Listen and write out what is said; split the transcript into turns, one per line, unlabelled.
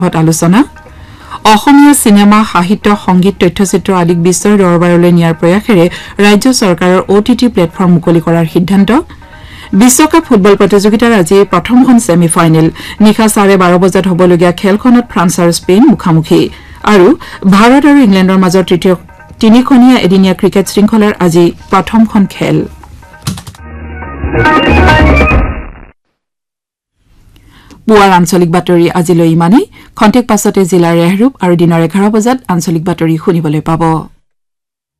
আলোচনা অসমীয়া সিনেমা সাহিত্য সংগীত তথ্যচিত্ৰ আদিক বিশ্বৰ দৰবাৰলৈ নিয়াৰ প্ৰয়াসেৰে ৰাজ্য চৰকাৰৰ OTT প্লেটফৰ্ম মুকলি কৰাৰ সিদ্ধান্ত বিশ্বকাপ ফুটবল প্ৰতিযোগিতাৰ আজি প্ৰথমখন ছেমি ফাইনেল নিশা 12:30 বজাত হ'বলগীয়া খেলখনত ফ্ৰান্স আৰু স্পেইন মুখামুখি আৰু ভাৰত আৰু ইংলেণ্ডৰ মাজৰ তৃতীয় তিনিখনীয়া এদিনীয়া ক্ৰিকেট শৃংখলাৰ আজি প্ৰথমখন খেল পুৱাৰ আঞ্চলিক বাতৰি আজিলৈ ইমানেই খন্তেক পাছতে জিলাৰ ৰেহৰূপ আৰু দিনৰ 11 বজাত আঞ্চলিক বাতৰি শুনিবলৈ পাব